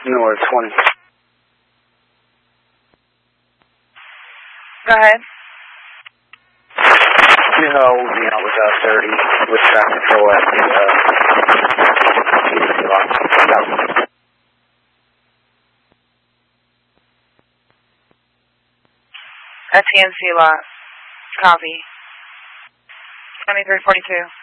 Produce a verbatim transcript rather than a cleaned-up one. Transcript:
North twenty. Go ahead. You know, we'll be out with uh, thirty with traffic control at the uh, At T N C lot. Copy. twenty-three forty-two.